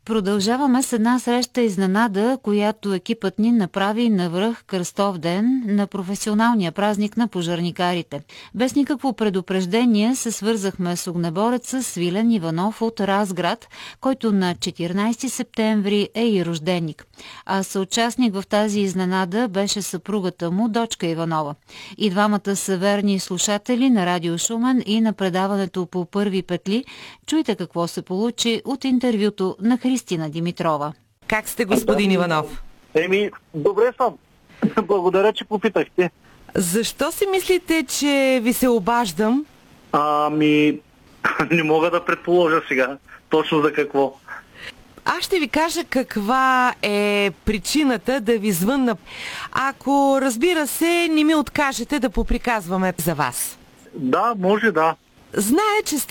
Продължаваме с една среща изненада, която екипът ни направи навръх Кръстов ден на професионалния празник на пожарникарите. Без никакво предупреждение се свързахме с огнебореца Свилен Иванов от Разград, който на 14 септември е и рожденик. А съучастник в тази изненада беше съпругата му, Дочка Иванова. И двамата са верни слушатели на Радио Шумен и на предаването по първи петли. Чуйте какво се получи от интервюто на Христина Димитрова. Как сте, господин Иванов? Добре съм. Благодаря, че попитахте. Защо си мислите, че ви се обаждам? Не мога да предположа сега. Точно за какво. Аз ще ви кажа каква е причината да ви звънна. Ако, разбира се, не ми откажете да поприказваме за вас. Да, може да. Знае, че